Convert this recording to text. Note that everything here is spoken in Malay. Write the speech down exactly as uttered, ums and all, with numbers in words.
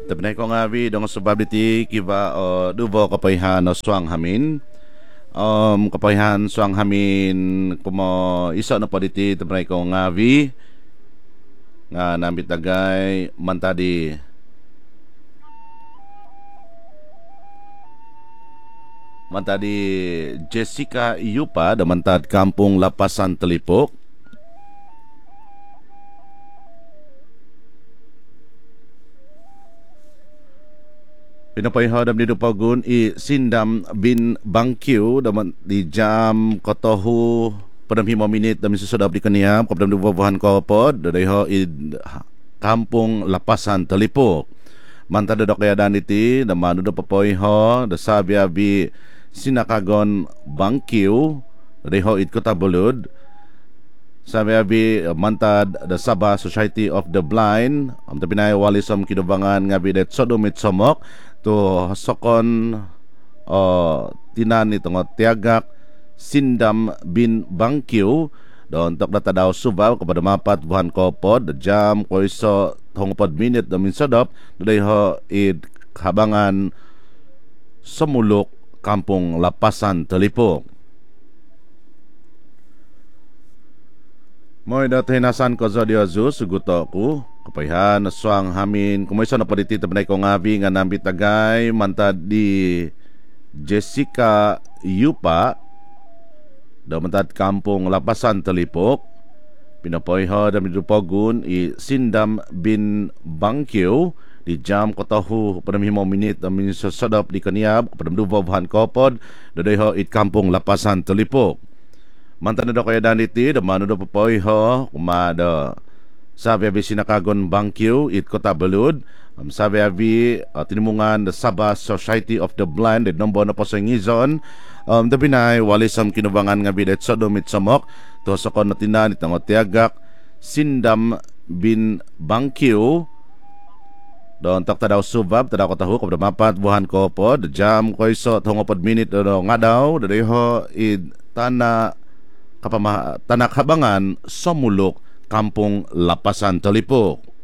Tapi ko nga vi dong subabiti kiba o dubo kapayhan no swang hamin. Um kapayhan swang hamin kumo isa no paditi tapi ko nga vi nga nambit tagay mantadi mantadi Jessica Yupa da mantad Kampung Lapasan Telipok. Pinapayhadam ni Dupagun i Sindam bin Bangkiu daman di jam kotohu padam himo minit dami susudap di kaniam kapdam dubabahan ko pod dadayho i Kampung Lapasan Telipok. Manta dadok kaya daniti damanu do papoyho da sabi abi Sinakagon Bangkiu dadayho it Kota Bulud. Sabi abi mantad the Sabah Society of the Blind am tapinay walisom kidubangan nga bidet sodomit somok to sokon o tinan itong tiagak Sindam bin Bangkiu don tok data daw subaw kepada mapat buhan kopod jam koiso tongpod minit damin sodop daday ho id habangan semuluk Kampung Lapasan Telipok. Moy datoy nasan ko Zodio Azus suguto ko kapayhan swang hamin kumaysa na paditi tabnay ko ngabi nga nambit tagay mantad di Jessica Yupa da mantad Kampung Lapasan Telipok. Pinapoyho da midupogun i Sindam bin Bangkiu di jam kotahu padam himo minit amin sodop di kaniab padam dubabahan kopod dadayho it Kampung Lapasan Telipok. Mantan do kaya daniti da manu do papoyho kumada sabi abi Sinakagon Bangkiu it Kota Bulud um, sabi abi uh, tinimungan the Sabah Society of the Blind the nombo na po sa ngizon um, da binay walisam kinubangan nga bidet sodomit samok to sa kon natinan itang tiagak Sindam bin Bangkiu don tak tadaw subab tadaw ko tahu kapag mapat buhan ko po jam ko iso tongopod minute do nga daw dadayho id tana kapama tanak habangan somulok Kampung Lapasan Telipok.